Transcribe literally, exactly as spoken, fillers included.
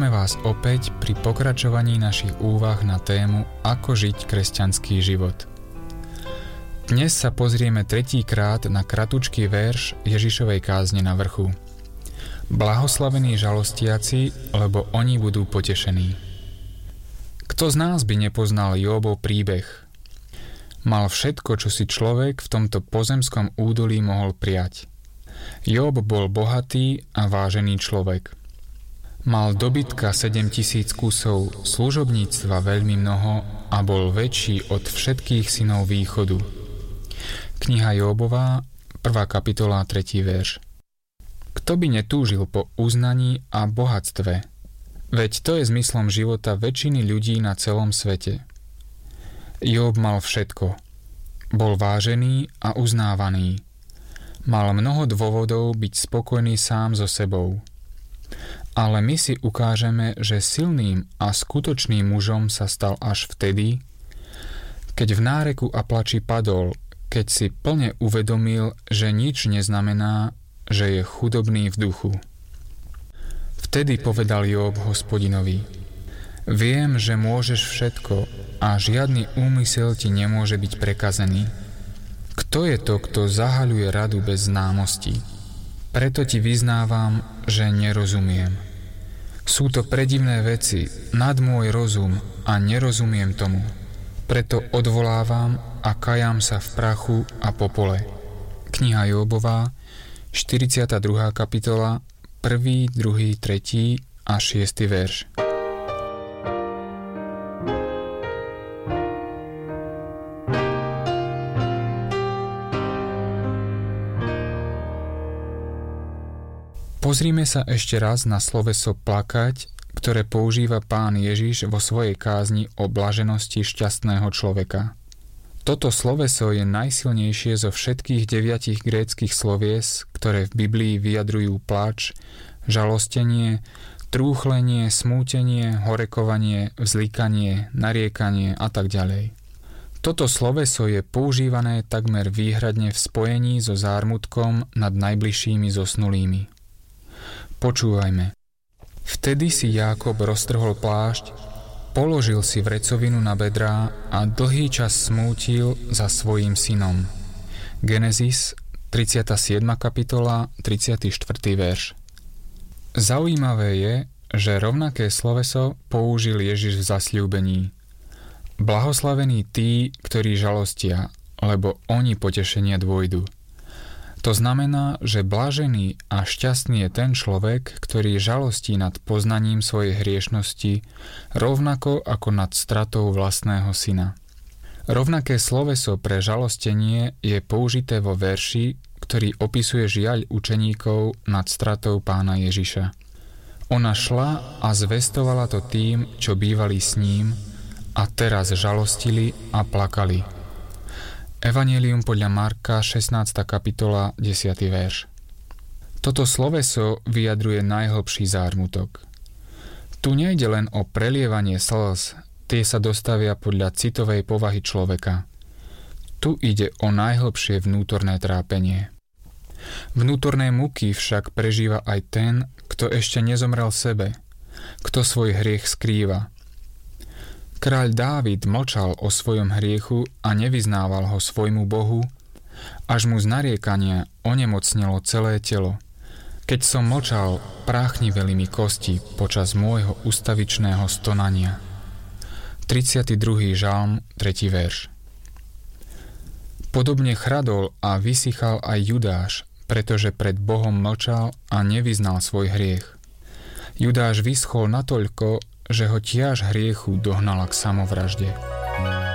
Vítame vás opäť pri pokračovaní našich úvah na tému Ako žiť kresťanský život. Dnes sa pozrieme tretíkrát na kratučký verš Ježišovej kázne na vrchu. Blahoslavení žalostiaci, lebo oni budú potešení. Kto z nás by nepoznal Jóbov príbeh? Mal všetko, čo si človek v tomto pozemskom údolí mohol prijať. Jób bol bohatý a vážený človek. Mal dobytka sedemtisíc kusov, služobníctva veľmi mnoho a bol väčší od všetkých synov východu. Kniha Jóbová, prvá kapitola, tretí verš. Kto by netúžil po uznaní a bohatstve? Veď to je zmyslom života väčšiny ľudí na celom svete. Jób mal všetko. Bol vážený a uznávaný. Mal mnoho dôvodov byť spokojný sám so sebou. Ale my si ukážeme, že silným a skutočným mužom sa stal až vtedy, keď v náreku a plači padol, keď si plne uvedomil, že nič neznamená, že je chudobný v duchu. Vtedy povedal Jób Hospodinovi: Viem, že môžeš všetko a žiadny úmysel ti nemôže byť prekazený. Kto je to, kto zahaľuje radu bez známosti? Preto ti vyznávam, že nerozumiem. Sú to predivné veci, nad môj rozum a nerozumiem tomu. Preto odvolávam a kajám sa v prachu a popole. Kniha Jóbová, štyridsiata druhá kapitola, prvý, druhý, tretí a šiesty verš. Pozrime sa ešte raz na sloveso plakať, ktoré používa Pán Ježiš vo svojej kázni o blaženosti šťastného človeka. Toto sloveso je najsilnejšie zo všetkých deviatich gréckych slovies, ktoré v Biblii vyjadrujú pláč, žalostenie, trúchlenie, smútenie, horekovanie, vzlikanie, nariekanie a tak ďalej. Toto sloveso je používané takmer výhradne v spojení so zármutkom nad najbližšími zosnulými. Počúvajme. Vtedy si Jákob roztrhol plášť, položil si vrecovinu na bedrá a dlhý čas smútil za svojím synom. Genesis, tridsiata siedma kapitola, tridsiaty štvrtý verš. Zaujímavé je, že rovnaké sloveso použil Ježiš v zasľúbení. Blahoslavení tí, ktorí žalostia, lebo oni potešenia dôjdu. To znamená, že blažený a šťastný je ten človek, ktorý žalostí nad poznaním svojej hriešnosti, rovnako ako nad stratou vlastného syna. Rovnaké sloveso pre žalostenie je použité vo verši, ktorý opisuje žiaľ učeníkov nad stratou Pána Ježiša. Ona šla a zvestovala to tým, čo bývali s ním, a teraz žalostili a plakali. Evanjelium podľa Marka, šestnásta kapitola, desiaty verš. Toto sloveso vyjadruje najhlbší zármutok. Tu nejde len o prelievanie slz, tie sa dostavia podľa citovej povahy človeka. Tu ide o najhlbšie vnútorné trápenie. Vnútorné muky však prežíva aj ten, kto ešte nezomrel sebe, kto svoj hriech skrýva. Kráľ Dávid mlčal o svojom hriechu a nevyznával ho svojmu Bohu, až mu z nariekania onemocnelo celé telo. Keď som mlčal, práchniveli mi kosti počas môjho ustavičného stonania. tridsiaty druhý žalm, tretí verš. Podobne chradol a vysychal aj Judáš, pretože pred Bohom mlčal a nevyznal svoj hriech. Judáš vyschol natoľko, že ho tiaž hriechu dohnala k samovražde.